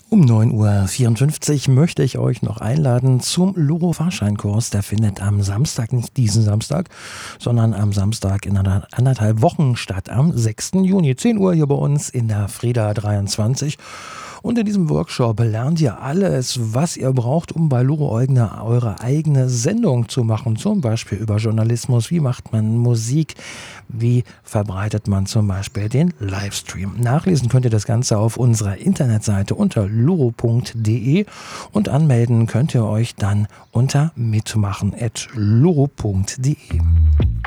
Um 9:54 Uhr möchte ich euch noch einladen zum Loro-Fahrscheinkurs. Der findet am Samstag, nicht diesen Samstag, sondern am Samstag in anderthalb Wochen statt. Am 6. Juni, 10 Uhr hier bei uns in der Freda 23. Und in diesem Workshop lernt ihr alles, was ihr braucht, um bei Loro Eugner eure eigene Sendung zu machen. Zum Beispiel über Journalismus, wie macht man Musik, wie verbreitet man zum Beispiel den Livestream. Nachlesen könnt ihr das Ganze auf unserer Internetseite unter loro.de und anmelden könnt ihr euch dann unter mitmachen@loro.de.